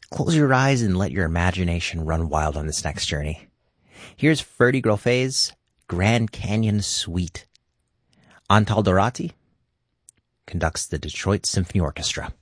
Close your eyes and let your imagination run wild on this next journey. Here's Ferdy Grofet's Grand Canyon Suite. Antal Dorati conducts the Detroit Symphony Orchestra.